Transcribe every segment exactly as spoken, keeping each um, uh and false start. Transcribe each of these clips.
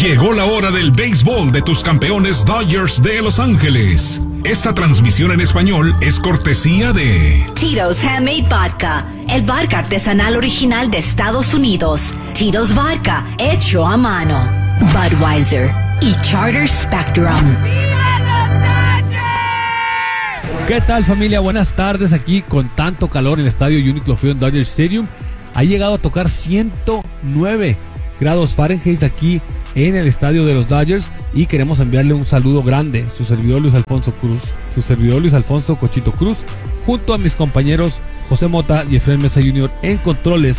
Llegó la hora del béisbol de tus campeones Dodgers de Los Ángeles. Esta transmisión en español es cortesía de Tito's Handmade Vodka, el vodka artesanal original de Estados Unidos. Tito's Vodka, hecho a mano. Budweiser y Charter Spectrum. ¿Qué tal, familia? Buenas tardes. Aquí con tanto calor en el estadio Uniqlo Field Dodger Stadium. Ha llegado a tocar ciento nueve grados Fahrenheit aquí en el estadio de los Dodgers y queremos enviarle un saludo grande. Su servidor Luis Alfonso Cruz, su servidor Luis Alfonso Cochito Cruz, junto a mis compañeros José Mota y Efraín Mesa junior en controles.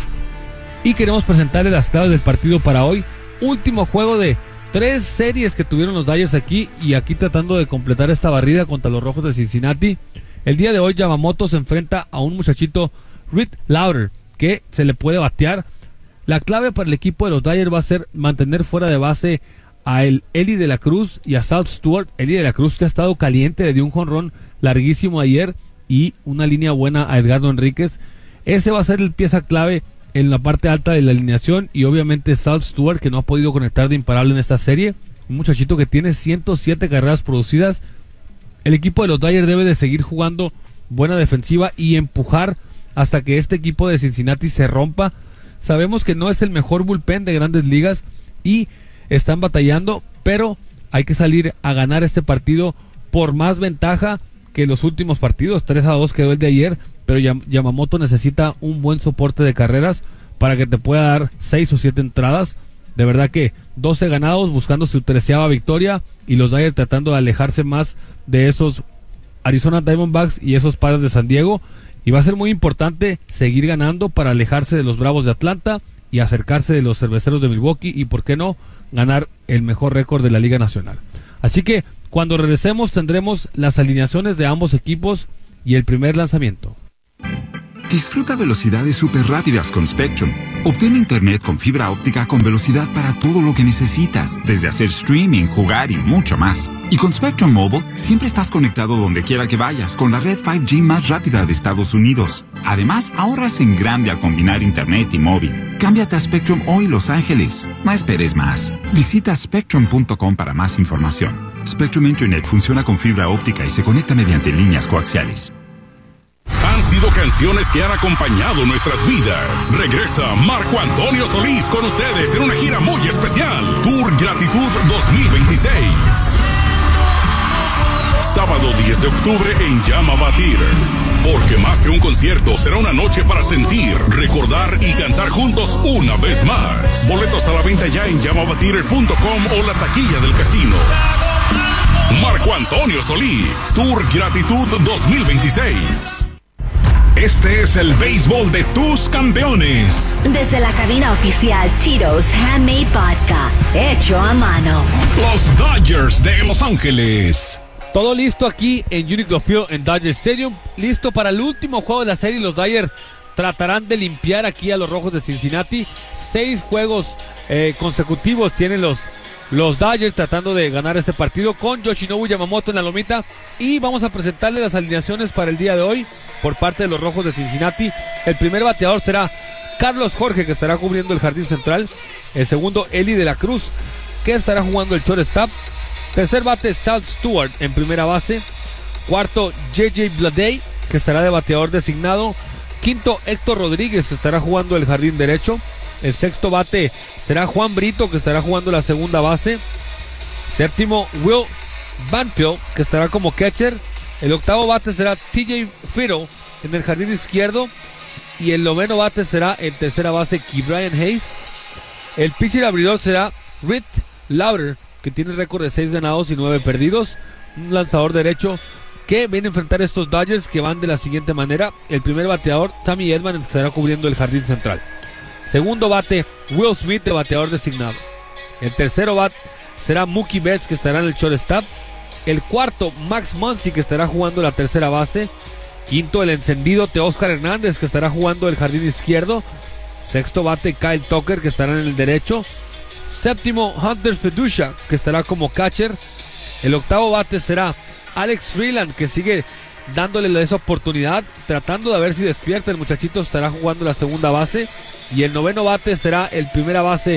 Y queremos presentarles las claves del partido para hoy. Último juego de tres series que tuvieron los Dodgers aquí y aquí tratando de completar esta barrida contra los Rojos de Cincinnati. El día de hoy Yamamoto se enfrenta a un muchachito, Reed Lauder, que se le puede batear. La clave para el equipo de los Dodgers va a ser mantener fuera de base a el Eli de la Cruz y a Sal Stewart. Eli de la Cruz, que ha estado caliente, le dio un jonrón larguísimo ayer y una línea buena a Edgardo Enríquez. Ese va a ser el pieza clave en la parte alta de la alineación, y obviamente Sal Stewart, que no ha podido conectar de imparable en esta serie, un muchachito que tiene ciento siete carreras producidas. El equipo de los Dodgers debe de seguir jugando buena defensiva y empujar hasta que este equipo de Cincinnati se rompa. Sabemos que no es el mejor bullpen de Grandes Ligas y están batallando, pero hay que salir a ganar este partido por más ventaja que los últimos partidos. Tres a dos quedó el de ayer, pero Yamamoto necesita un buen soporte de carreras para que te pueda dar seis o siete entradas. De verdad que doce ganados buscando su treceava victoria, y los Dodgers tratando de alejarse más de esos Arizona Diamondbacks y esos Padres de San Diego. Y va a ser muy importante seguir ganando para alejarse de los Bravos de Atlanta y acercarse de los Cerveceros de Milwaukee y, por qué no, ganar el mejor récord de la Liga Nacional. Así que cuando regresemos tendremos las alineaciones de ambos equipos y el primer lanzamiento. Disfruta velocidades súper rápidas con Spectrum. Obtén internet con fibra óptica con velocidad para todo lo que necesitas, desde hacer streaming, jugar y mucho más. Y con Spectrum Mobile, siempre estás conectado donde quiera que vayas con la red cinco G más rápida de Estados Unidos. Además, ahorras en grande al combinar internet y móvil. Cámbiate a Spectrum hoy, Los Ángeles. No esperes más. Visita spectrum punto com para más información. Spectrum Internet funciona con fibra óptica y se conecta mediante líneas coaxiales. Han sido canciones que han acompañado nuestras vidas. Regresa Marco Antonio Solís con ustedes en una gira muy especial. Tour Gratitud dos mil veintiséis. Sábado diez de octubre en Llama Theater. Porque más que un concierto, será una noche para sentir, recordar y cantar juntos una vez más. Boletos a la venta ya en llama theater punto com o la taquilla del casino. Marco Antonio Solís, Tour Gratitud dos mil veintiséis. Este es el béisbol de tus campeones. Desde la cabina oficial Tito's Handmade Vodka, hecho a mano. Los Dodgers de Los Ángeles. Todo listo aquí en Uniqlo Field en Dodger Stadium, listo para el último juego de la serie. Los Dodgers tratarán de limpiar aquí a los Rojos de Cincinnati. Seis juegos eh, consecutivos tienen los Los Dodgers tratando de ganar este partido con Yoshinobu Yamamoto en la lomita. Y vamos a presentarles las alineaciones para el día de hoy por parte de los Rojos de Cincinnati. El primer bateador será Carlos Jorge, que estará cubriendo el jardín central. El segundo, Eli de la Cruz, que estará jugando el shortstop. Tercer bate, Sal Stewart en primera base. Cuarto, J J Bleday, que estará de bateador designado. Quinto, Héctor Rodríguez, estará jugando el jardín derecho. El sexto bate será Juan Brito, que estará jugando la segunda base. Séptimo, Will Banfield, que estará como catcher. El octavo bate será T J Fiddle en el jardín izquierdo. Y el noveno bate será en tercera base Ke'Bryan Hayes. El pitcher abridor será Reed Lauder, que tiene récord de seis ganados y nueve perdidos. Un lanzador derecho que viene a enfrentar estos Dodgers, que van de la siguiente manera. El primer bateador, Tommy Edman, que estará cubriendo el jardín central. Segundo bate, Will Smith, de bateador designado. El tercero bat será Mookie Betts, que estará en el shortstop. El cuarto, Max Muncy, que estará jugando la tercera base. Quinto, el encendido Teóscar Hernández, que estará jugando el jardín izquierdo. Sexto bate, Kyle Tucker, que estará en el derecho. Séptimo, Hunter Feducha, que estará como catcher. El octavo bate será Alex Freeland, que sigue dándole esa oportunidad, tratando de ver si despierta. El muchachito estará jugando la segunda base. Y el noveno bate será el primera base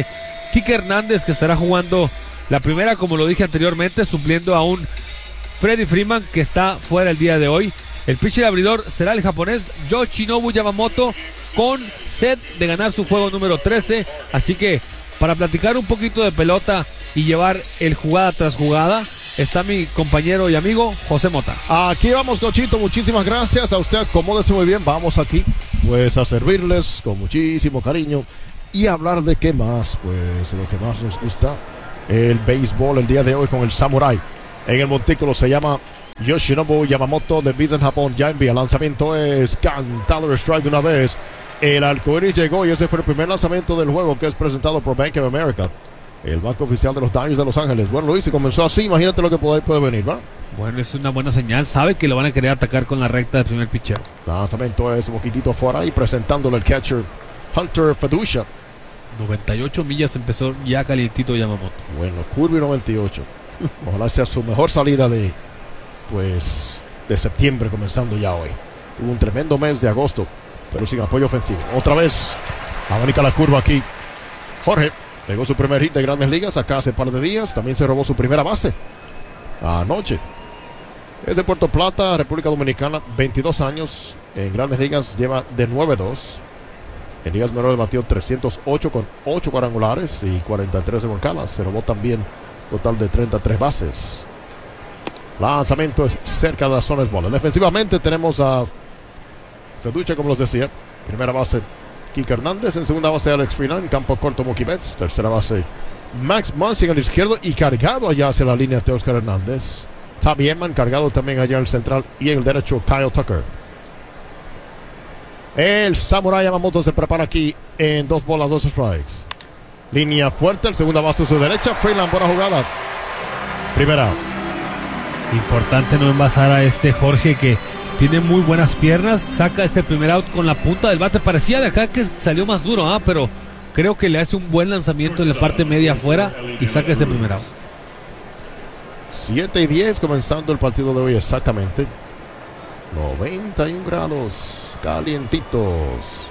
Kike Hernández, que estará jugando la primera, como lo dije anteriormente, supliendo a un Freddie Freeman que está fuera el día de hoy. El pitcher abridor será el japonés Yoshinobu Yamamoto, con sed de ganar su juego número trece. Así que para platicar un poquito de pelota y llevar el jugada tras jugada, está mi compañero y amigo José Mota. Aquí vamos, Cochito, muchísimas gracias a usted, acomódese muy bien, vamos aquí pues a servirles con muchísimo cariño y hablar de qué más, pues lo que más nos gusta, el béisbol el día de hoy con el Samurai. En el montículo se llama Yoshinobu Yamamoto de Bison, Japón, ya envía, el lanzamiento es cantado, strike de una vez, el arcoíris llegó y ese fue el primer lanzamiento del juego que es presentado por Bank of America, el banco oficial de los Dodgers de Los Ángeles. Bueno, Luis, si comenzó así, imagínate lo que puede, puede venir, ¿va? Bueno, es una buena señal. Sabe que lo van a querer atacar con la recta del primer pitcher. Lanzamiento es un poquitito fuera y presentándole el catcher Hunter Feducia. noventa y ocho millas empezó ya calientito Yamamoto. Bueno, Curvy noventa y ocho. Ojalá sea su mejor salida de, pues, de septiembre comenzando ya hoy. Tuvo un tremendo mes de agosto, pero sin apoyo ofensivo. Otra vez, abanica la curva aquí. Jorge pegó su primer hit de Grandes Ligas acá hace un par de días. También se robó su primera base anoche. Es de Puerto Plata, República Dominicana, veintidós años. En Grandes Ligas lleva de nueve dos. En Ligas Menores batió trescientos ocho con ocho cuadrangulares y cuarenta y tres remolcadas. Se robó también total de treinta y tres bases. Lanzamiento es cerca de la zona de bola. Defensivamente tenemos a Feducia, como les decía. Primera base Kike Hernández, en segunda base Alex Freeland, campo corto Mookie Betts, tercera base Max Muncy en el izquierdo y cargado allá hacia la línea de Oscar Hernández. Tommy Edman cargado también allá en el central y en el derecho Kyle Tucker. El Samurai Yamamoto se prepara aquí en dos bolas, dos strikes. Línea fuerte, el segunda base a su derecha, Freeland, buena jugada. Primera. Importante no envasar a este Jorge, que tiene muy buenas piernas. Saca este primer out con la punta del bate. Parecía de acá que salió más duro, ¿ah? Pero creo que le hace un buen lanzamiento en la parte media afuera y saca este primer out. siete y diez comenzando el partido de hoy exactamente. noventa y un grados calientitos.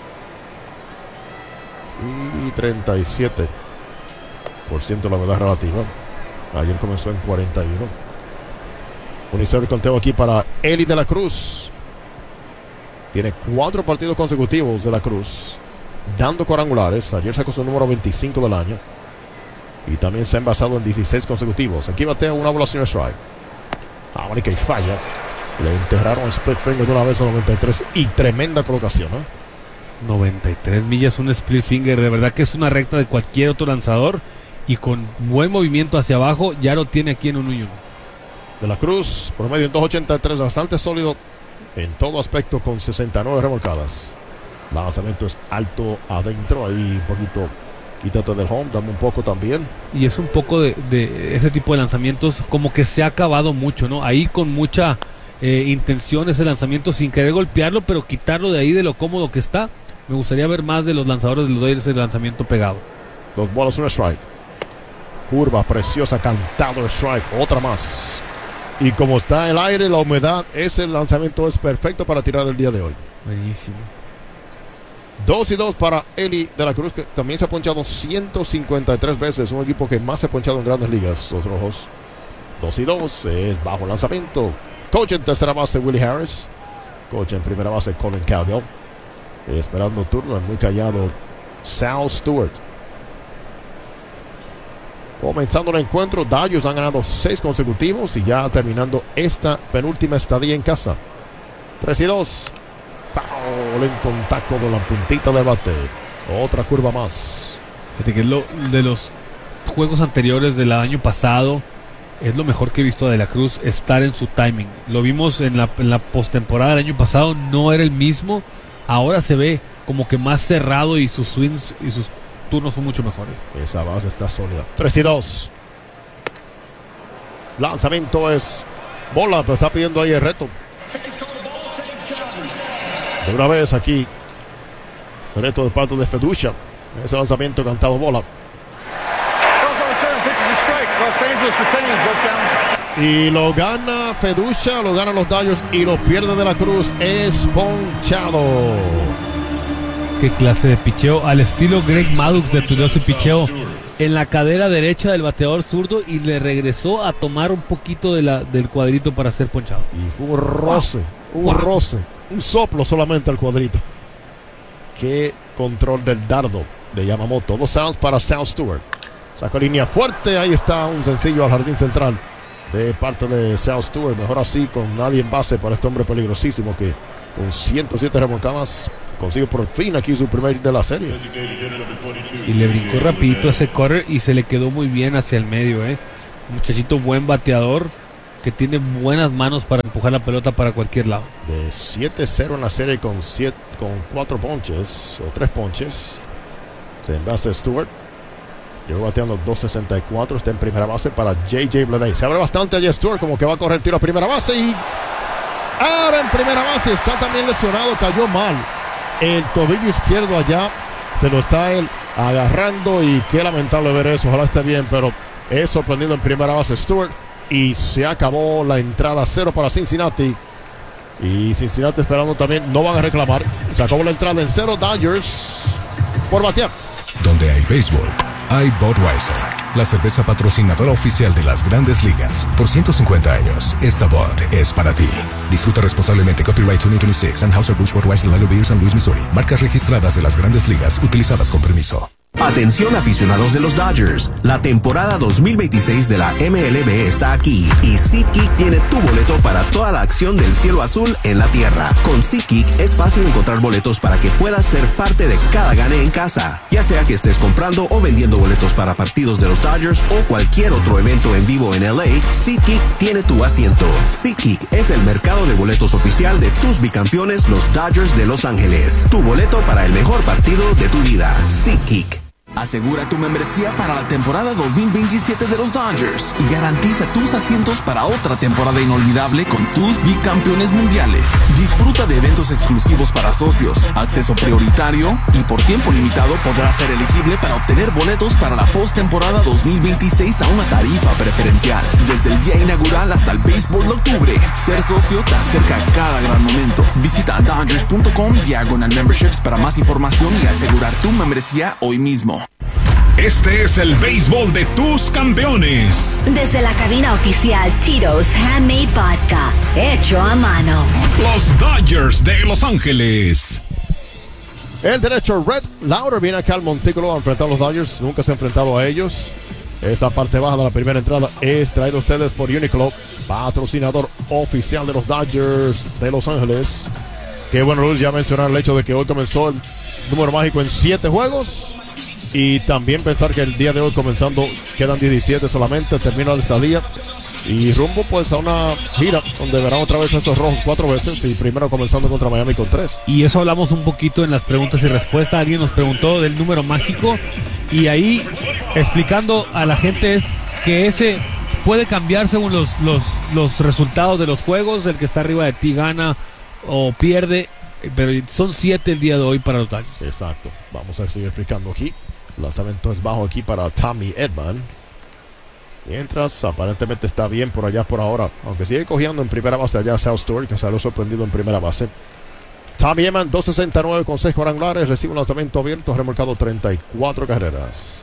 Y treinta y siete por ciento la humedad relativa. Ayer comenzó en cuarenta y uno. Un histórico conteo aquí para Eli de la Cruz. Tiene cuatro partidos consecutivos de la Cruz dando cuadrangulares. Ayer sacó su número veinticinco del año. Y también se ha envasado en dieciséis consecutivos. Aquí batea una bola sin strike. Ah, bueno, y que falla. Le enterraron el split finger de una vez a noventa y tres. Y tremenda colocación, ¿eh? noventa y tres millas, un split finger. De verdad que es una recta de cualquier otro lanzador. Y con buen movimiento hacia abajo, ya lo tiene aquí en un uno. De la Cruz, promedio en dos ochenta y tres, bastante sólido en todo aspecto, con sesenta y nueve remolcadas. Lanzamiento es alto adentro, ahí un poquito, quítate del home, dame un poco también. Y es un poco de, de ese tipo de lanzamientos, como que se ha acabado mucho, ¿no? Ahí con mucha eh, intención ese lanzamiento, sin querer golpearlo, pero quitarlo de ahí de lo cómodo que está. Me gustaría ver más de los lanzadores de los Dodgers, ese lanzamiento pegado. Dos bolas, un strike. Curva preciosa, cantado el strike, otra más. Y como está el aire, la humedad, ese lanzamiento es perfecto para tirar el día de hoy. Buenísimo. dos y dos para Eli de la Cruz, que también se ha ponchado ciento cincuenta y tres veces. Un equipo que más se ha ponchado en Grandes Ligas, los Rojos. dos y dos, es bajo lanzamiento. Coach en tercera base, Willie Harris. Coach en primera base, Colin Cowgill. Esperando turno, muy callado, Sal Stewart. Comenzando el encuentro, Dodgers han ganado seis consecutivos y ya terminando esta penúltima estadía en casa. tres y dos. Foul en contacto con la puntita del bate. Otra curva más. Fíjate que es lo de los juegos anteriores del año pasado. Es lo mejor que he visto a De la Cruz, estar en su timing. Lo vimos en la, en la postemporada del año pasado, no era el mismo. Ahora se ve como que más cerrado y sus swings y sus turnos son mucho mejores. Esa base está sólida. tres y dos. Lanzamiento es bola, pero está pidiendo ahí el reto. De una vez aquí, el reto de parte de Feducia. Ese lanzamiento cantado bola. Y lo gana Feducia, lo ganan los Dodgers y lo pierde De la Cruz. Es ponchado. Qué clase de picheo, al estilo Greg Maddux de Tudor, su picheo en la cadera derecha del bateador zurdo y le regresó a tomar un poquito de la, del cuadrito para ser ponchado. Y fue un roce, wow. un wow. roce, un soplo solamente al cuadrito. Qué control del dardo de Yamamoto. Dos sounds para Sal Stewart. Sacó línea fuerte, ahí está un sencillo al jardín central de parte de Sal Stewart. Mejor así, con nadie en base para este hombre peligrosísimo que con ciento siete remolcadas consigue por fin aquí su primer hit de la serie. Y le brincó rapidito ese correr y se le quedó muy bien hacia el medio, eh. Muchachito buen bateador que tiene buenas manos para empujar la pelota para cualquier lado. De siete cero en la serie con siete, con cuatro ponches o tres ponches. Se envase Stewart. Llegó bateando dos sesenta y cuatro. Está en primera base para J J Bleday. Se abre bastante allí Stewart, como que va a correr tiro a primera base. Y ahora en primera base está también lesionado. Cayó mal. El tobillo izquierdo allá. Se lo está él agarrando. Y qué lamentable ver eso. Ojalá esté bien. Pero es sorprendido en primera base Stewart. Y se acabó la entrada. Cero para Cincinnati. Y Cincinnati esperando también. No van a reclamar. Se acabó la entrada en cero. Dodgers por batear. Donde hay béisbol, hay Budweiser, la cerveza patrocinadora oficial de las Grandes Ligas. Por ciento cincuenta años, esta Bud es para ti. Disfruta responsablemente. Copyright dos mil veintiséis. Anheuser-Busch Budweiser Lager Beer, San Luis, Missouri. Marcas registradas de las Grandes Ligas, utilizadas con permiso. Atención aficionados de los Dodgers, la temporada dos mil veintiséis de la M L B está aquí y SeatGeek tiene tu boleto para toda la acción del cielo azul en la tierra. Con SeatGeek es fácil encontrar boletos para que puedas ser parte de cada gane en casa, ya sea que estés comprando o vendiendo boletos para partidos de los Dodgers o cualquier otro evento en vivo en L A. SeatGeek tiene tu asiento. SeatGeek es el mercado de boletos oficial de tus bicampeones, los Dodgers de Los Ángeles. Tu boleto para el mejor partido de tu vida. SeatGeek. Asegura tu membresía para la temporada dos mil veintisiete de los Dodgers y garantiza tus asientos para otra temporada inolvidable con tus bicampeones mundiales. Disfruta de eventos exclusivos para socios, acceso prioritario y por tiempo limitado podrás ser elegible para obtener boletos para la postemporada dos mil veintiséis a una tarifa preferencial. Desde el día inaugural hasta el béisbol de octubre, ser socio te acerca a cada gran momento. Visita Dodgers punto com diagonal memberships para más información y asegurar tu membresía hoy mismo. Este es el béisbol de tus campeones. Desde la cabina oficial Tito's Handmade Vodka, hecho a mano. Los Dodgers de Los Ángeles. El derecho Red Lauder viene acá al montículo a enfrentar a los Dodgers. Nunca se ha enfrentado a ellos. Esta parte baja de la primera entrada es traído a ustedes por Uniqlo, patrocinador oficial de los Dodgers de Los Ángeles. Qué bueno, Luis, ya mencionar el hecho de que hoy comenzó el número mágico en siete juegos. Y también pensar que el día de hoy comenzando quedan diecisiete solamente, termina la estadía y rumbo pues a una gira donde verán otra vez a estos rojos cuatro veces y primero comenzando contra Miami con tres. Y eso hablamos un poquito en las preguntas y respuestas. Alguien nos preguntó del número mágico y ahí explicando a la gente es que ese puede cambiar según los, los, los resultados de los juegos. El que está arriba de ti gana o pierde, pero son siete el día de hoy para los Dodgers. Exacto, vamos a seguir explicando aquí. El lanzamiento es bajo aquí para Tommy Edman. Mientras aparentemente está bien por allá por ahora. Aunque sigue cogiendo en primera base allá Sal Stewart, que salió sorprendido en primera base. Tommy Edman, dos sesenta y nueve con seis cuadrangulares. Recibe un lanzamiento abierto, ha remolcado treinta y cuatro carreras.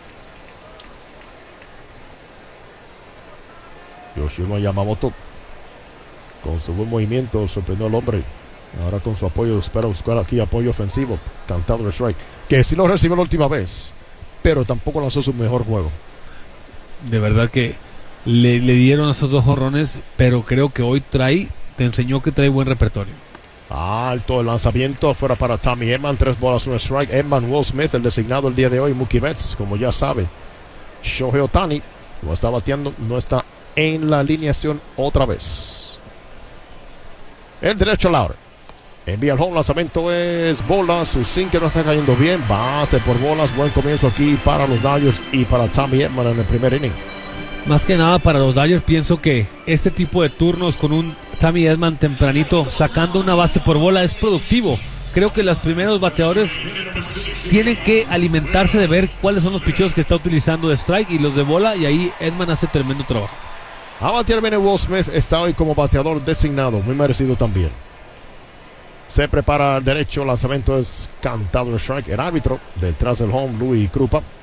Yoshima Yamamoto, con su buen movimiento, sorprendió al hombre. Ahora con su apoyo, espera buscar aquí apoyo ofensivo. Cantado el strike, que sí lo recibió la última vez, pero tampoco lanzó su mejor juego. De verdad que le, le dieron esos dos jonrones, pero creo que hoy trae, te enseñó que trae buen repertorio. Alto el lanzamiento, fuera para Tommy Edman, tres bolas, un strike. Edman, Will Smith, el designado el día de hoy, Mookie Betts, como ya sabe. Shohei Ohtani, como está bateando, no está en la alineación otra vez. El derecho Lauder. Envía el home, lanzamiento es bola, su sinker no está cayendo bien, base por bolas, buen comienzo aquí para los Dodgers y para Tommy Edman en el primer inning. Más que nada para los Dodgers pienso que este tipo de turnos con un Tommy Edman tempranito sacando una base por bola es productivo. Creo que los primeros bateadores tienen que alimentarse de ver cuáles son los picheos que está utilizando de strike y los de bola, y ahí Edman hace tremendo trabajo. A batear viene Will Smith, está hoy como bateador designado, muy merecido también. Se prepara el derecho, lanzamiento es cantado el strike. El árbitro detrás del home, Louis Krupa.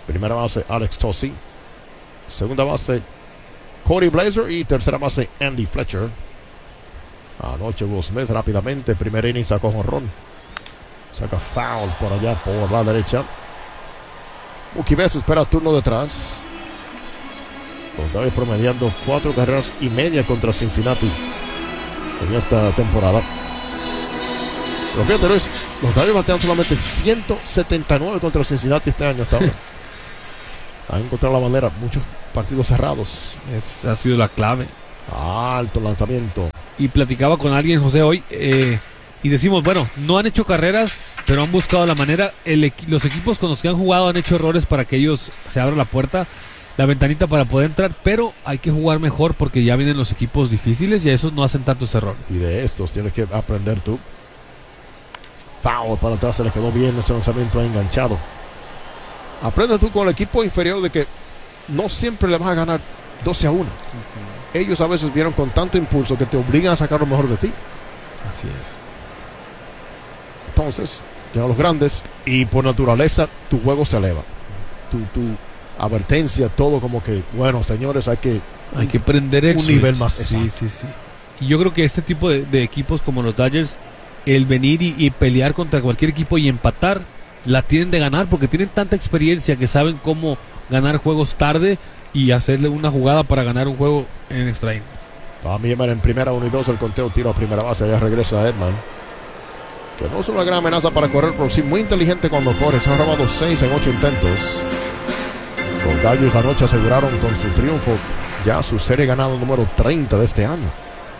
Primera base, Alex Tosi. Segunda base, Cody Blazer. Y tercera base, Andy Fletcher. Anoche Will Smith rápidamente. Primer inning sacó jonrón. Saca foul por allá por la derecha. Mookie Betts espera turno detrás. Los Dodgers promediando cuatro carreras y media contra Cincinnati en esta temporada. Pero fíjate, Luis, los Dodgers batean solamente ciento setenta y nueve contra Cincinnati este año hasta ahora. Han encontrado la manera, muchos partidos cerrados. Esa ha sido la clave. Alto lanzamiento. Y platicaba con alguien, José, hoy, eh, y decimos, bueno, no han hecho carreras, pero han buscado la manera. El equi- los equipos con los que han jugado han hecho errores para que ellos se abra la puerta, la ventanita para poder entrar, pero hay que jugar mejor porque ya vienen los equipos difíciles y a esos no hacen tantos errores. Y de estos tienes que aprender tú. Foul para atrás, se le quedó bien ese lanzamiento enganchado. Aprende tú con el equipo inferior de que no siempre le vas a ganar doce a uno. Uh-huh. Ellos a veces vienen con tanto impulso que te obligan a sacar lo mejor de ti. Así es. Entonces, llegan los grandes y por naturaleza tu juego se eleva. Tu, tu advertencia, todo como que, bueno, señores, hay que hay que prender el un switch. nivel más. Sí, exacto. sí, sí. Y yo creo que este tipo de, de equipos como los Dodgers, el venir y, y pelear contra cualquier equipo y empatar, la tienen de ganar porque tienen tanta experiencia que saben cómo ganar juegos tarde y hacerle una jugada para ganar un juego en extra innings. También en primera, uno y dos, el conteo, tiro a primera base, allá regresa Edman, que no es una gran amenaza para correr, pero sí muy inteligente cuando corre. Se ha robado seis en ocho intentos. Los Dodgers anoche aseguraron con su triunfo ya su serie ganada número treinta de este año.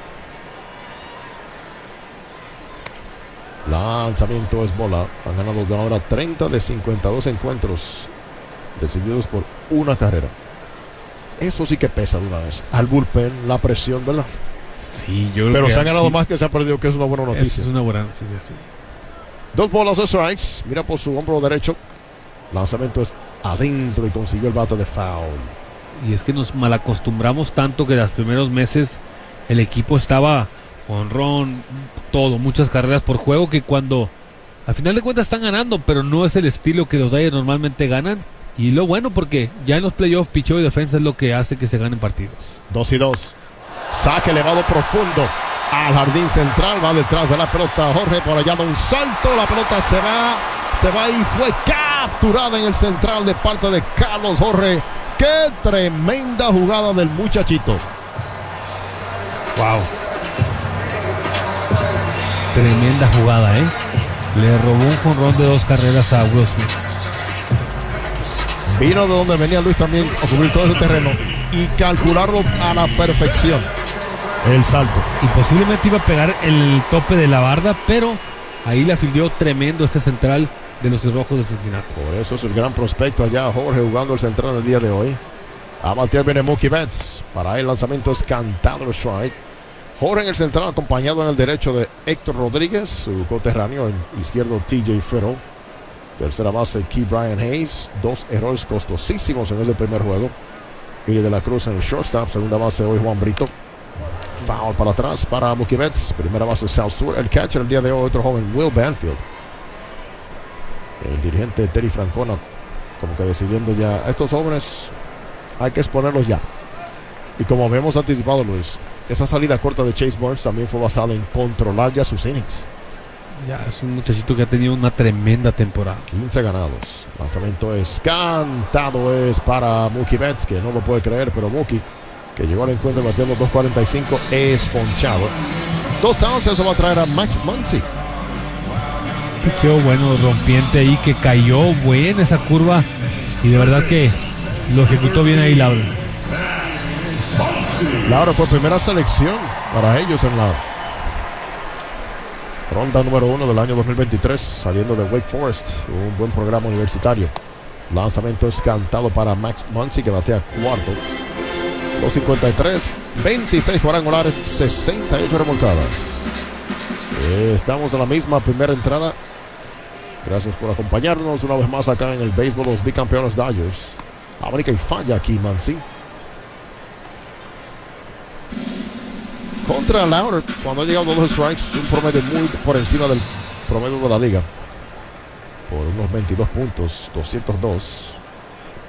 Lanzamiento es bola. Han ganado de ahora treinta de cincuenta y dos encuentros decididos por una carrera. Eso sí que pesa de una vez. Al bullpen, la presión, ¿verdad? Sí, yo creo Pero que se han ganado sí. más que se ha perdido, que es una buena noticia. Eso es una buena noticia, sí. Dos bolas de strikes. Mira por su hombro derecho. Lanzamiento es adentro y consiguió el bate de foul. Y es que nos malacostumbramos tanto que los primeros meses el equipo estaba con ron, todo, muchas carreras por juego, que cuando al final de cuentas están ganando, pero no es el estilo que los Dodgers normalmente ganan. Y lo bueno, porque ya en los playoffs, picheo y defensa es lo que hace que se ganen partidos. Dos y dos. Saque elevado profundo al jardín central. Va detrás de la pelota Jorge. Por allá da un salto. La pelota se va. Se va y fue capturada en el central de parte de Carlos Jorge. ¡Qué tremenda jugada del muchachito! ¡Wow! Tremenda jugada, ¿eh? Le robó un jonrón de dos carreras a Will Smith. Vino de donde venía Luis también a cubrir todo ese terreno y calcularlo a la perfección. El salto. Y posiblemente iba a pegar el tope de la barda, pero ahí la afilió tremendo este central de los Rojos de Cincinnati. Por eso es el gran prospecto allá, Jorge, jugando el central el día de hoy. A batear viene Mookie Betts. Para él el lanzamiento es cantado el strike. Jorge en el central, acompañado en el derecho de Héctor Rodríguez, su coterráneo, en izquierdo T J Fiddle. Tercera base Key Brian Hayes. Dos errores costosísimos en ese primer juego. Ili de la Cruz en el shortstop. Segunda base hoy Juan Brito. Foul para atrás para Mookie Betts. Primera base Sal Stewart. El catcher el día de hoy, otro joven, Will Banfield. El dirigente Terry Francona como que decidiendo ya, a estos jóvenes hay que exponerlos ya. Y como habíamos anticipado, Luis, esa salida corta de Chase Burns también fue basada en controlar ya sus innings. Ya es un muchachito que ha tenido una tremenda temporada. quince ganados. Lanzamiento es cantado, es para Mookie Betts, que no lo puede creer, pero Mookie, que llegó al encuentro batiendo dos cuarenta y cinco, es ponchado. Dos outs, eso va a traer a Max Muncy. Picheo bueno, rompiente ahí, que cayó buena esa curva y de verdad que lo ejecutó bien ahí Laura. Laura fue primera selección para ellos en la ronda número uno del año dos mil veintitrés, saliendo de Wake Forest, un buen programa universitario. Lanzamiento es cantado para Max Muncy, que batea cuarto. dos cincuenta y tres, veintiséis cuadrangulares, sesenta y ocho remolcadas. Eh, estamos en la misma primera entrada. Gracias por acompañarnos una vez más acá en el béisbol, los bicampeones Dodgers. América y falla aquí Muncy. Contra Lauer, cuando ha llegado a dos strikes, un promedio muy por encima del promedio de la liga. Por unos veintidós puntos, doscientos dos.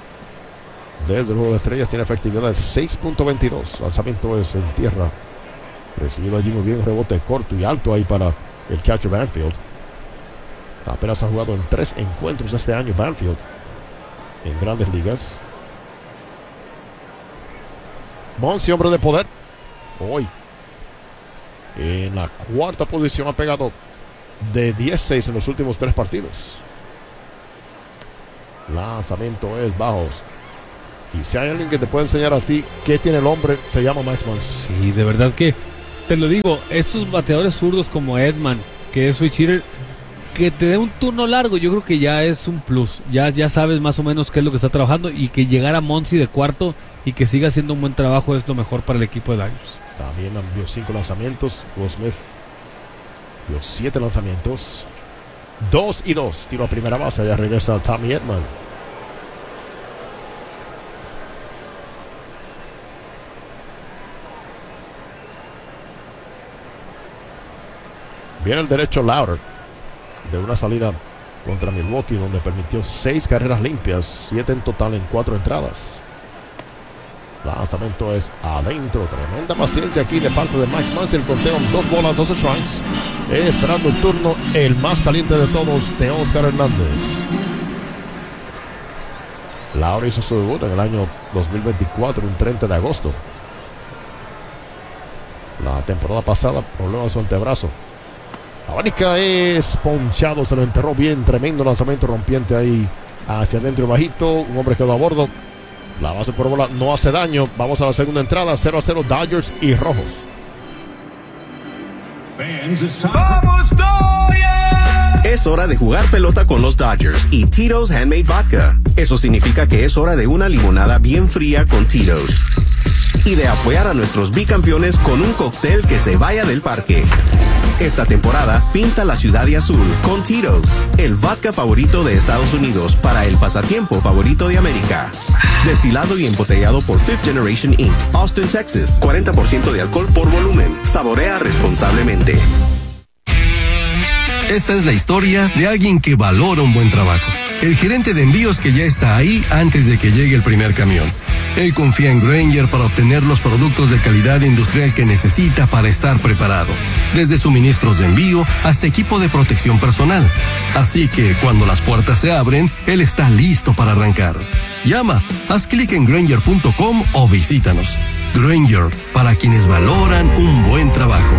desde el juego de estrellas tiene efectividad de seis punto veintidós. Lanzamiento es en tierra. Recibido allí muy bien, un rebote corto y alto ahí para el catcher Banfield. Apenas ha jugado en tres encuentros este año Banfield en grandes ligas. Monsi, hombre de poder. Hoy en la cuarta posición ha pegado de diez seis en los últimos tres partidos. Lanzamiento es bajos. Y si hay alguien que te puede enseñar a ti qué tiene el hombre, se llama Max Muncy. Sí, de verdad que te lo digo, estos bateadores zurdos como Edman, que es switch hitter, que te dé un turno largo, yo creo que ya es un plus. Ya, ya sabes más o menos qué es lo que está trabajando, y que llegar a Muncy de cuarto y que siga haciendo un buen trabajo es lo mejor para el equipo de Dodgers. También envió cinco lanzamientos. Will Smith dio siete lanzamientos. Dos y dos. Tiro a primera base. Ya regresa Tommy Edman. Viene el derecho Lauder de una salida contra Milwaukee, donde permitió seis carreras limpias, siete en total en cuatro entradas. Lanzamiento es adentro. Tremenda paciencia aquí de parte de Max Muncy. El conteo, dos bolas, dos strikes. Esperando el turno, el más caliente de todos, Teóscar Hernández. Lauder hizo su debut en el año dos mil veinticuatro, un treinta de agosto. La temporada pasada, problema de su antebrazo. Abanica es ponchado, se lo enterró bien. Tremendo lanzamiento rompiente ahí hacia adentro y bajito. Un hombre quedó a bordo. La base por bola no hace daño. Vamos a la segunda entrada. cero a cero Dodgers y Rojos. ¡Vamos, Dodgers! Es hora de jugar pelota con los Dodgers y Tito's Handmade Vodka. Eso significa que es hora de una limonada bien fría con Tito's. Y de apoyar a nuestros bicampeones con un cóctel que se vaya del parque. Esta temporada, pinta la ciudad de azul con Tito's, el vodka favorito de Estados Unidos para el pasatiempo favorito de América. Destilado y embotellado por Fifth Generation incorporated, Austin, Texas. cuarenta por ciento de alcohol por volumen. Saborea responsablemente. Esta es la historia de alguien que valora un buen trabajo. El gerente de envíos que ya está ahí antes de que llegue el primer camión. Él confía en Grainger para obtener los productos de calidad industrial que necesita para estar preparado. Desde suministros de envío hasta equipo de protección personal. Así que cuando las puertas se abren, él está listo para arrancar. Llama, haz clic en Grainger punto com o visítanos. Grainger, para quienes valoran un buen trabajo.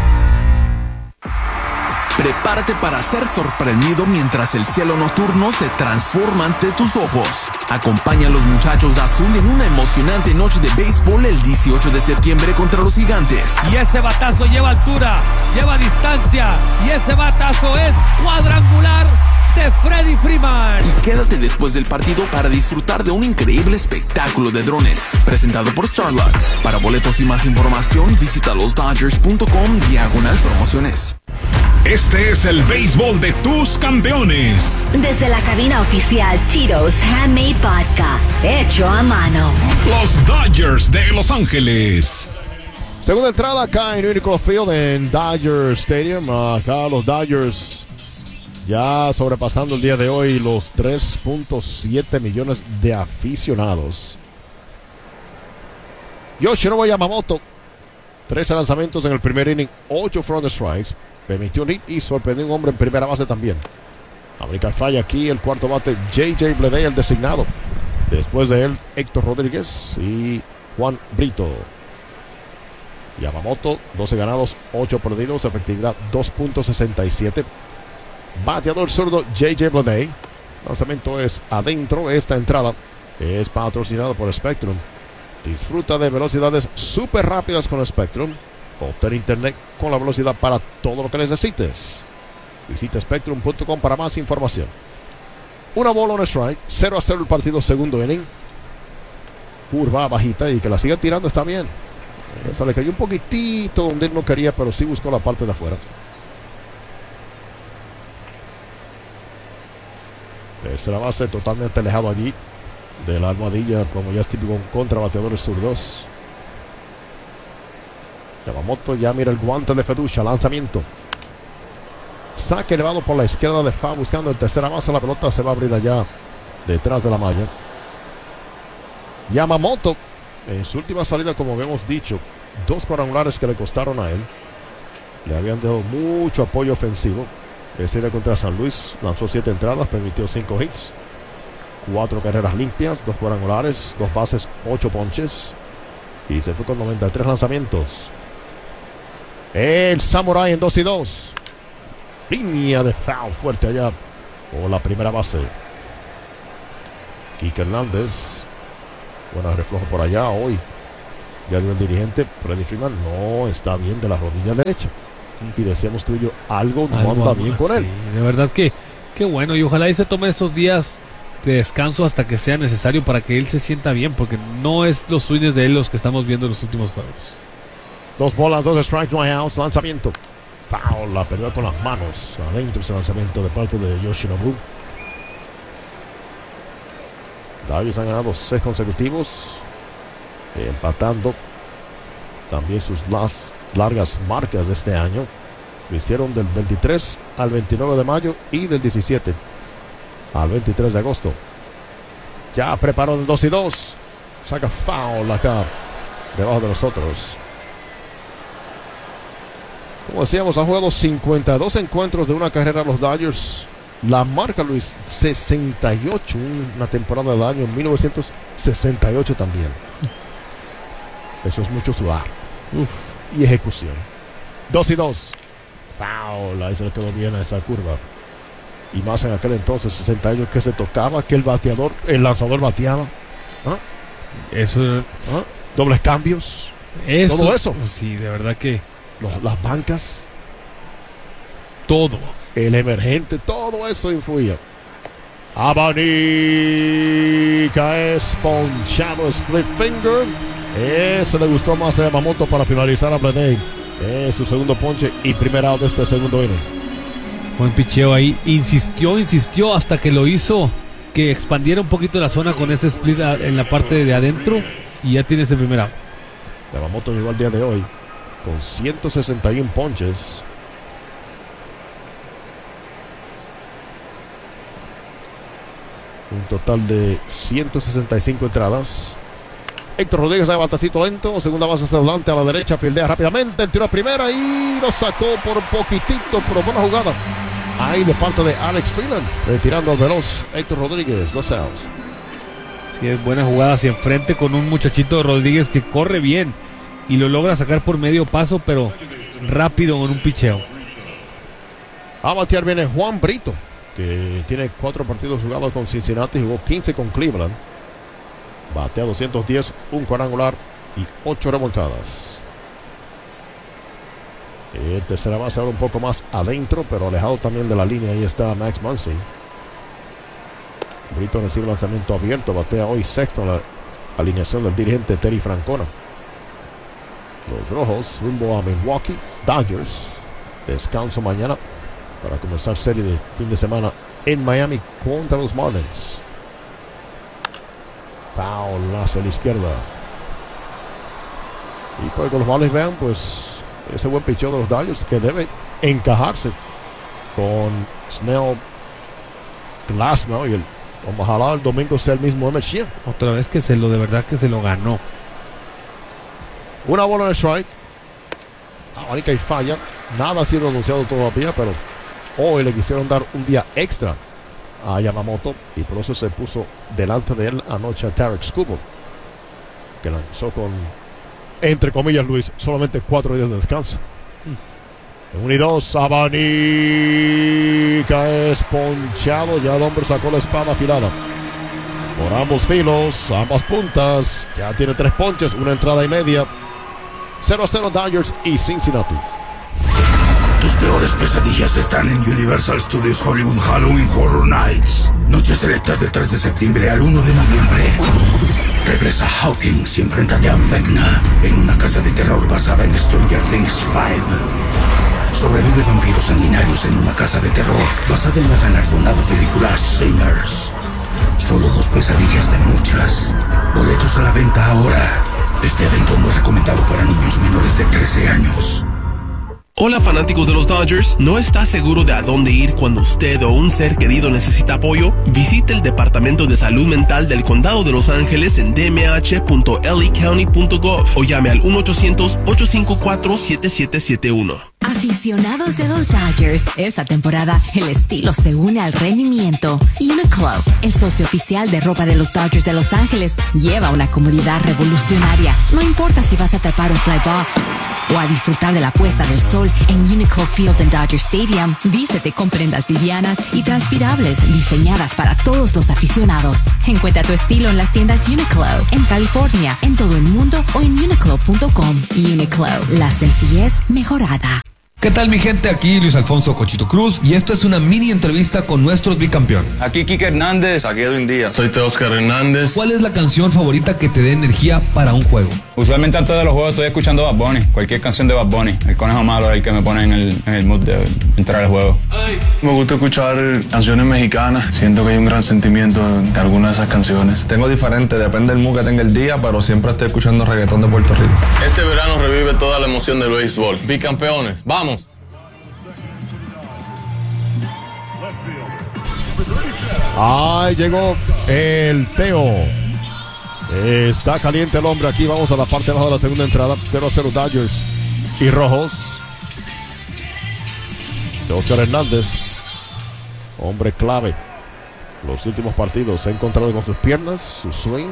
Prepárate para ser sorprendido mientras el cielo nocturno se transforma ante tus ojos. Acompaña a los muchachos de azul en una emocionante noche de béisbol el dieciocho de septiembre contra los Gigantes. Y ese batazo lleva altura, lleva distancia, y ese batazo es cuadrangular de Freddie Freeman. Y quédate después del partido para disfrutar de un increíble espectáculo de drones presentado por Starlux. Para boletos y más información, visita los Dodgers punto com diagonal promociones. Este es el béisbol de tus campeones. Desde la cabina oficial Tito's Handmade Vodka, hecho a mano. Los Dodgers de Los Ángeles. Segunda entrada acá en Unico Field en Dodger Stadium. Acá los Dodgers ya sobrepasando el día de hoy los tres punto siete millones de aficionados. Yoshinobu Yamamoto, trece lanzamientos en el primer inning, ocho fueron de strikes. Permitió un hit y sorprendió un hombre en primera base también. América falla aquí el cuarto bate, J J Bleday, el designado. Después de él, Héctor Rodríguez y Juan Brito. Yamamoto, doce ganados, ocho perdidos, efectividad dos punto sesenta y siete. Bateador zurdo, J J Bleday. Lanzamiento es adentro. Esta entrada es patrocinada por Spectrum. Disfruta de velocidades súper rápidas con Spectrum. Obtener internet con la velocidad para todo lo que necesites. Visita Spectrum punto com para más información. Una bola, un strike. cero a cero el partido, segundo inning. Curva bajita y que la siga tirando está bien. Esa le cayó un poquitito donde él no quería, pero sí buscó la parte de afuera. Tercera base totalmente alejado allí de la almohadilla, como ya es típico contra bateadores zurdos. Yamamoto ya mira el guante de Feducha, lanzamiento. Saque elevado por la izquierda de Fa, buscando el tercera base. La pelota se va a abrir allá detrás de la malla. Yamamoto, en su última salida, como habíamos dicho, dos cuadrangulares que le costaron a él. Le habían dado mucho apoyo ofensivo. Ese día contra San Luis lanzó siete entradas, permitió cinco hits, cuatro carreras limpias, dos cuadrangulares, dos bases, ocho ponches. Y se fue con noventa y tres lanzamientos. El Samurai en dos y dos. Línea de foul fuerte allá por la primera base. Kike Hernández. Buen reflejo por allá hoy. Ya dio el dirigente. Freddy Freeman no está bien de la rodilla derecha. Y decíamos tú y yo, algo no Algo anda más, bien con él. Sí, de verdad que, que bueno. Y ojalá y se tome esos días de descanso hasta que sea necesario para que él se sienta bien. Porque no es los swings de él los que estamos viendo en los últimos juegos. Dos bolas, dos strikes, no hay outs. Lanzamiento. Foul, la perdió con las manos. Adentro ese lanzamiento de parte de Yoshinobu. Dodgers han ganado seis consecutivos. Empatando también sus las largas marcas de este año. Lo hicieron del veintitrés al veintinueve de mayo y del diecisiete al veintitrés de agosto. Ya preparó el dos y dos. Saca foul acá debajo de los otros. Como decíamos, han jugado cincuenta y dos encuentros de una carrera los Dodgers. La marca, Luis, sesenta y ocho. Una temporada del año mil novecientos sesenta y ocho también. Eso es mucho sudar. Uf, y ejecución. Dos y dos. Foul. Ahí se le quedó bien a esa curva. Y más en aquel entonces, sesenta y ocho, que se tocaba, que el bateador, el lanzador bateaba. ¿Ah? Eso. ¿Ah? Dobles cambios. Eso. Todo eso. Sí, de verdad que. Los, las bancas. Todo. El emergente. Todo eso influía. Abanica es ponchado. Split finger. Eso le gustó más a Yamamoto para finalizar a Bleday. Es su segundo ponche y primer out de este segundo inning. Buen picheo ahí. Insistió, insistió hasta que lo hizo que expandiera un poquito la zona con ese split en la parte de adentro. Y ya tiene ese primer out. Yamamoto llegó al día de hoy con ciento sesenta y uno ponches. Un total de ciento sesenta y cinco entradas. Héctor Rodríguez de batacito lento. Segunda base hacia adelante a la derecha. Fildea rápidamente. El tiro a primera y lo sacó por poquitito. Pero buena jugada. Ahí de parte de Alex Freeland. Retirando al veloz Héctor Rodríguez. Dos outs. Sí, es buena jugada hacia enfrente con un muchachito Rodríguez que corre bien. Y lo logra sacar por medio paso, pero rápido con un picheo. A batear viene Juan Brito, que tiene cuatro partidos jugados con Cincinnati, jugó quince con Cleveland. Batea doscientos diez, un cuadrangular y ocho remolcadas. El tercera base ahora un poco más adentro, pero alejado también de la línea. Ahí está Max Muncy. Brito recibe lanzamiento abierto, batea hoy sexto en la alineación del dirigente Terry Francona. Los rojos rumbo a Milwaukee. Dodgers descanso mañana para comenzar serie de fin de semana en Miami contra los Marlins. Foul hacia la izquierda. Y para que los Marlins vean, pues, ese buen picheo de los Dodgers que debe encajarse con Snell, Glasnow y el, ojalá el domingo sea el mismo Emmett Sheehan. Otra vez que se lo, de verdad que se lo ganó. Una bola en el strike. Abanica y falla. Nada ha sido anunciado todavía, pero hoy le quisieron dar un día extra a Yamamoto y por eso se puso delante de él anoche a Tarek Skubal, que lanzó con, entre comillas, Luis, solamente cuatro días de descanso. Mm. uno y dos, Abanica es ponchado. Ya el hombre sacó la espada afilada por ambos filos, ambas puntas. Ya tiene tres ponches, una entrada y media. cero a cero Dodgers y Cincinnati. Tus peores pesadillas están en Universal Studios Hollywood Halloween Horror Nights. Noches selectas del tres de septiembre al uno de noviembre. Regresa Hawkins y enfréntate a Vecna en una casa de terror basada en Stranger Things cinco. Sobrevive vampiros sanguinarios en una casa de terror basada en la galardonada película Sinners. Solo dos pesadillas de muchas. Boletos a la venta ahora. Este evento no es recomendado para niños menores de trece años. Hola fanáticos de los Dodgers, ¿no está seguro de a dónde ir cuando usted o un ser querido necesita apoyo? Visite el Departamento de Salud Mental del Condado de Los Ángeles en d m h punto l a county punto gov o llame al uno ochocientos, ocho cinco cuatro, siete siete siete uno. Aficionados de los Dodgers, esta temporada el estilo se une al rendimiento. Uniqlo, el socio oficial de ropa de los Dodgers de Los Ángeles, lleva una comodidad revolucionaria. No importa si vas a tapar un fly ball o a disfrutar de la puesta del sol en Uniqlo Field en Dodger Stadium, vístete con prendas livianas y transpirables diseñadas para todos los aficionados. Encuentra tu estilo en las tiendas Uniqlo, en California, en todo el mundo o en uniqlo punto com. Uniqlo, la sencillez mejorada. ¿Qué tal mi gente? Aquí Luis Alfonso Cochito Cruz y esto es una mini entrevista con nuestros bicampeones. Aquí Kike Hernández. Aquí Edwin Díaz. Soy Teóscar Hernández. ¿Cuál es la canción favorita que te dé energía para un juego? Usualmente antes de los juegos estoy escuchando Bad Bunny, cualquier canción de Bad Bunny. El Conejo Malo es el que me pone en el, en el mood de entrar al juego. Me gusta escuchar canciones mexicanas. Siento que hay un gran sentimiento en algunas de esas canciones. Tengo diferente, depende del mood que tenga el día, pero siempre estoy escuchando reggaetón de Puerto Rico. Este verano revive toda la emoción del béisbol. Bicampeones, ¡vamos! Ahí llegó el Teo. Está caliente el hombre aquí. Vamos a la parte baja de la segunda entrada. cero a cero Dodgers y Rojos. Teóscar Hernández, hombre clave. Los últimos partidos se ha encontrado con sus piernas, su swing.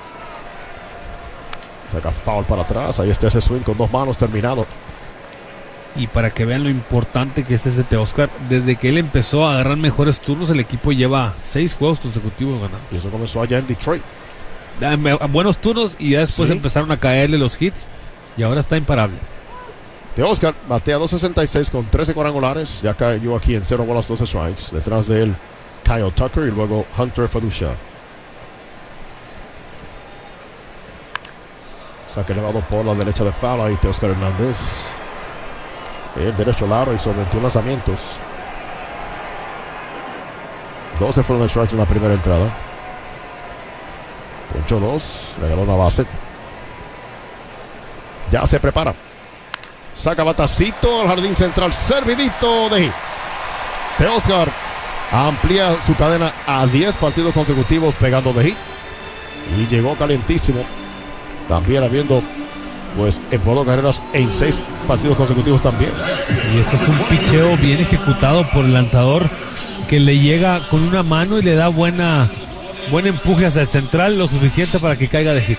Saca foul para atrás. Ahí está ese swing con dos manos terminado. Y para que vean lo importante que es ese Teóscar, desde que él empezó a agarrar mejores turnos, el equipo lleva seis juegos consecutivos ganados. Y eso comenzó allá en Detroit. Buenos turnos y ya después sí. empezaron a caerle los hits y ahora está imparable. Teóscar batea dos sesenta y seis con trece cuadrangulares. Ya cayó aquí en cero bolas, doce strikes. Detrás de él, Kyle Tucker y luego Hunter Feducia. Saque elevado por la derecha de foul. Ahí Teóscar Hernández. El derecho largo y sobre veintiún lanzamientos. doce fueron de strikes en la primera entrada. Poncho dos, le ganó una base. Ya se prepara. Saca batacito al jardín central, servidito de hit. Teóscar amplía su cadena a diez partidos consecutivos pegando de hit. Y llegó calientísimo. También habiendo pues empujado carreras en seis partidos consecutivos también. Y este es un picheo bien ejecutado por el lanzador que le llega con una mano y le da buena buen empuje hacia el central, lo suficiente para que caiga de hit.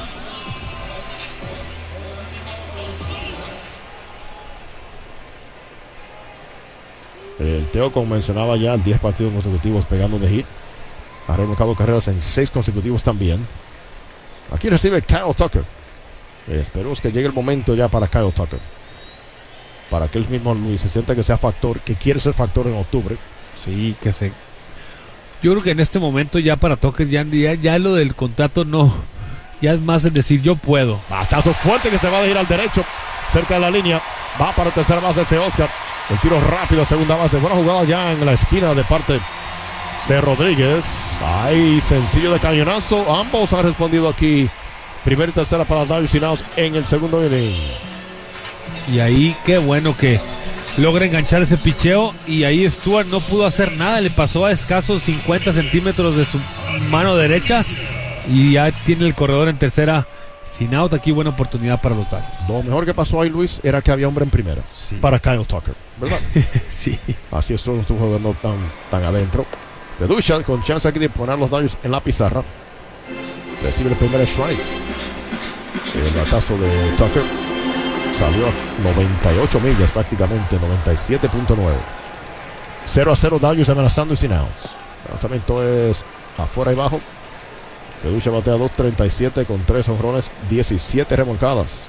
El Teo, como mencionaba ya, diez partidos consecutivos pegando de hit. Ha remolcado carreras en seis consecutivos también. Aquí recibe Kyle Tucker. Esperemos que llegue el momento ya para Kyle Tucker. Para que él mismo, Luis, se sienta que sea factor, que quiere ser factor en octubre. Sí, que se... Yo creo que en este momento ya para Tucker, ya, ya, ya lo del contrato no... Ya es más en decir, yo puedo. Bastazo fuerte que se va a ir al derecho, cerca de la línea. Va para el tercer base de Teóscar. El tiro rápido a segunda base. Buena jugada ya en la esquina de parte de Rodríguez. Ahí, sencillo de cañonazo. Ambos han respondido aquí. Primera y tercera para Dodgers sin outs en el segundo inning. Y ahí qué bueno que logra enganchar ese picheo. Y ahí Stuart no pudo hacer nada. Le pasó a escasos cincuenta centímetros de su mano derecha. Y ya tiene el corredor en tercera sin out. Aquí buena oportunidad para los Dodgers. Lo mejor que pasó ahí, Luis, era que había hombre en primera. Sí. Para Kyle Tucker, ¿verdad? Sí. Así es, no estuvo jugando tan, tan adentro. Feducia con chance aquí de poner los Dodgers en la pizarra. Recibe el primer strike. El batazo de Tucker salió a noventa y ocho millas prácticamente, noventa y siete punto nueve. cero a cero Dodgers amenazando y sin outs. El lanzamiento es afuera y bajo. Feducia batea dos treinta y siete con tres honrones, diecisiete remolcadas.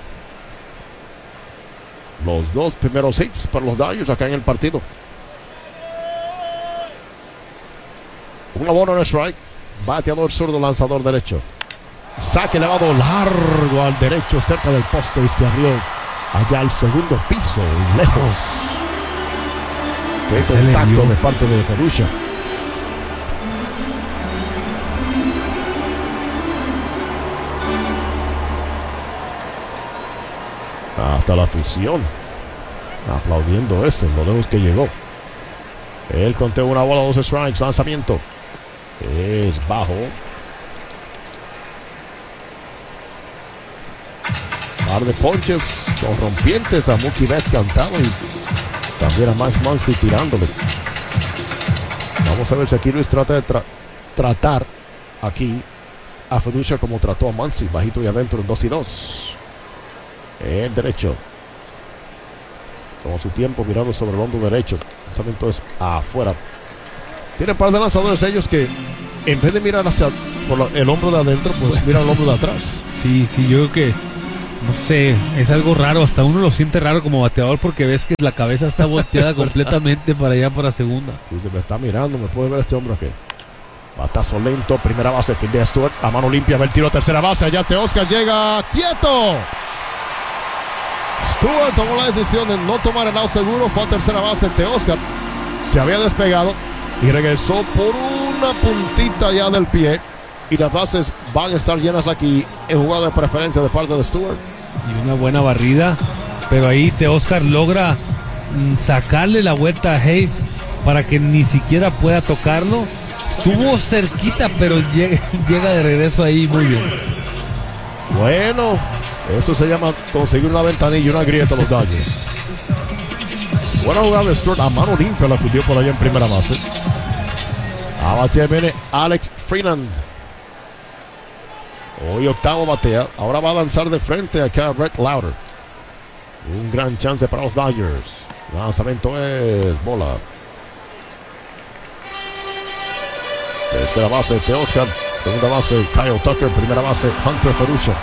Los dos primeros hits para los Dodgers acá en el partido. Un abono en el strike. Bateador zurdo, lanzador derecho. Saque elevado largo al derecho cerca del poste y se abrió allá al segundo piso y lejos. Qué contacto de parte de Feducia. Hasta la afición Aplaudiendo ese, lo lejos que llegó. El conteo, una bola, dos strikes, lanzamiento. Es bajo. Par de ponches con rompientes a Mookie Betts cantado y también a Max Muncy tirándole. Vamos a ver si aquí Luis trata de tra- tratar aquí a Fiducia como trató a Muncy, bajito y adentro en dos y dos. El derecho. Toma su tiempo mirando sobre el hombro derecho. Lanzamiento es afuera. Tiene un par de lanzadores ellos que en vez de mirar hacia por la, el hombro de adentro, pues miran el hombro de atrás. Sí, sí, yo creo que, no sé, es algo raro. Hasta uno lo siente raro como bateador porque ves que la cabeza está volteada completamente para allá, para segunda. Dice, me está mirando, me puede ver este hombre aquí. Batazo lento, primera base, fildea Stewart, a mano limpia, ve el tiro a tercera base, allá Teoscar llega quieto. Stewart tomó la decisión de no tomar el out seguro, fue a tercera base, Teoscar se había despegado y regresó por una puntita ya del pie y las bases van a estar llenas aquí en jugada de preferencia de parte de Stewart. Y una buena barrida, pero ahí Teoscar logra mm, sacarle la vuelta a Hayes para que ni siquiera pueda tocarlo. Estuvo cerquita, pero llega, llega de regreso ahí muy bien. Bueno, eso se llama conseguir una ventanilla y una grieta a los Dodgers. Buena jugada de Stewart, a mano limpia la fundió por allá en primera base. A batear viene Alex Freeland. Hoy octavo batea. Ahora va a lanzar de frente acá a Brett Lauder. Un gran chance para los Dodgers. Lanzamiento es bola. Tercera base Teoscar. Segunda base Kyle Tucker. Primera base Hunter Ferruccia.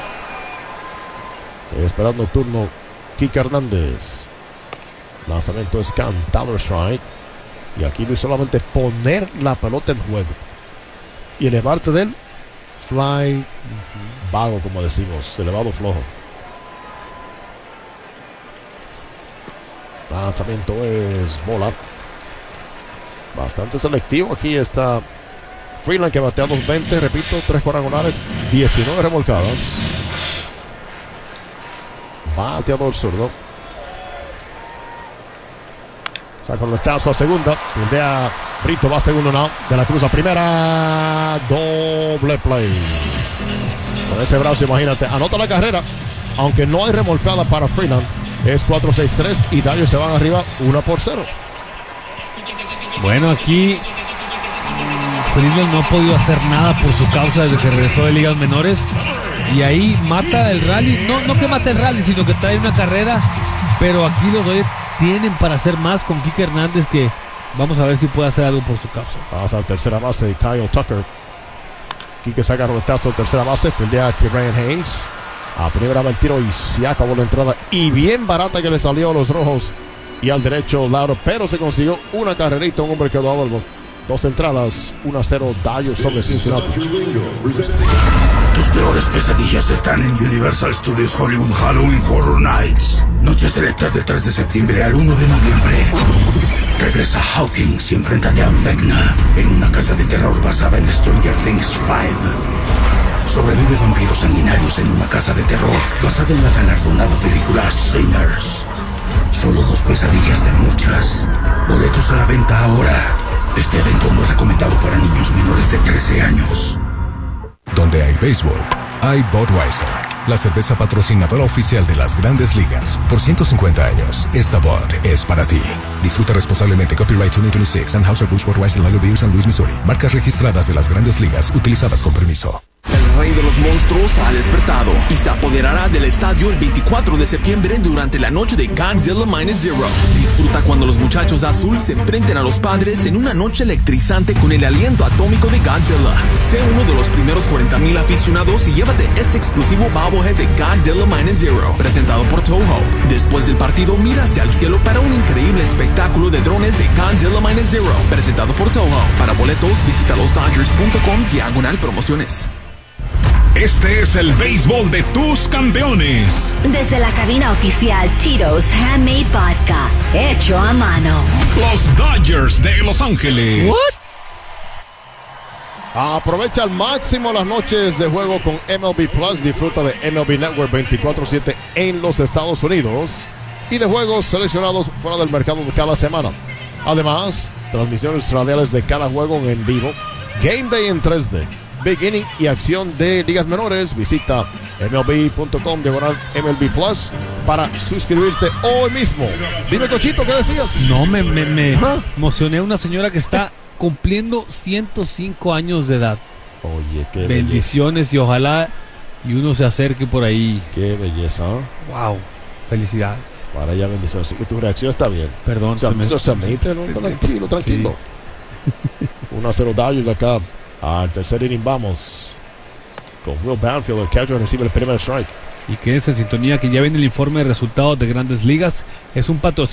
Esperando turno Kike Hernández. Lanzamiento es cantado strike. Y aquí no es solamente poner la pelota en juego y elevarte del fly uh-huh. vago, como decimos, elevado flojo. Lanzamiento es bola. Bastante selectivo. Aquí está Freeland, que batea dos veinte, repito, tres cuadrangulares, diecinueve remolcadas. Bateador zurdo. Saca el estazo a segunda. Pildea Brito, va a segundo now. De la Cruz a primera. Doble play. Con ese brazo, imagínate. Anota la carrera. Aunque no hay remolcada para Freeland. Es cuatro seis tres y Dodgers se van arriba uno por cero. Bueno, aquí Freeland no ha podido hacer nada por su causa desde que regresó de ligas menores. Y ahí mata el rally. No, no que mate el rally, sino que trae una carrera. Pero aquí los Dodgers tienen para hacer más con Kike Hernández, que vamos a ver si puede hacer algo por su causa. Pasa a tercera base Kyle Tucker. Kike saca roletazo de tercera base, fildea a Brian Hayes. A primera va el tiro y se acabó la entrada. Y bien barata que le salió a los rojos. Y al derecho Lauro, pero se consiguió una carrerita, un hombre quedó a vuelvo. Dos entradas, uno a cero Dodgers sobre Cincinnati. Tus peores pesadillas están en Universal Studios Hollywood Halloween Horror Nights. Noches selectas del tres de septiembre al uno de noviembre. Regresa Hawkins y enfréntate a Vecna en una casa de terror basada en Stranger Things cinco. Sobrevive vampiros sanguinarios en una casa de terror basada en la galardonada película Sinners. Solo dos pesadillas de muchas. Boletos a la venta ahora. Este evento no es recomendado para niños menores de trece años. Donde hay béisbol, hay Budweiser, la cerveza patrocinadora oficial de las Grandes Ligas. Por ciento cincuenta años, esta Bud es para ti. Disfruta responsablemente. Copyright dos mil veintiséis. Anheuser-Busch Budweiser Lager Beer, San Luis, Missouri. Marcas registradas de las Grandes Ligas, utilizadas con permiso. El rey de los monstruos ha despertado y se apoderará del estadio el veinticuatro de septiembre durante la noche de Godzilla Minus Zero. Disfruta cuando los muchachos de azul se enfrenten a los padres en una noche electrizante con el aliento atómico de Godzilla. Sé uno de los primeros cuarenta mil aficionados y llévate este exclusivo bobblehead de Godzilla Minus Zero, presentado por Toho. Después del partido, mira hacia el cielo para un increíble espectáculo de drones de Godzilla Minus Zero, presentado por Toho. Para boletos, visita los dodgers punto com diagonal promociones. Este es el béisbol de tus campeones. Desde la cabina oficial Tito's Handmade Vodka, hecho a mano. Los Dodgers de Los Ángeles. What? Aprovecha al máximo las noches de juego con M L B Plus. Disfruta de M L B Network veinticuatro siete en los Estados Unidos. y de juegos seleccionados fuera del mercado de cada semana. Además, transmisiones radiales de cada juego en vivo, Game Day en tres D, Big Inning y acción de ligas menores. Visita M L B punto com diagonal M L B Plus para suscribirte hoy mismo. Dime, Cochito, ¿qué decías? No, me, me, me emocioné. Una señora que está cumpliendo ciento cinco años de edad. Oye, qué bendiciones belleza. Y ojalá y uno se acerque por ahí. Qué belleza. ¿eh? Wow, felicidades. Para ella, bendiciones. Y tu reacción está bien. Perdón, o sea, se me, eso se admite, ¿no? Tranquilo, tranquilo. Sí. uno a cero Dodgers acá. Al tercer inning vamos. Con Will Banfield, el catcher recibe el primer strike. Y quédense en sintonía que ya viene el informe de resultados de Grandes Ligas. Es un patrocinio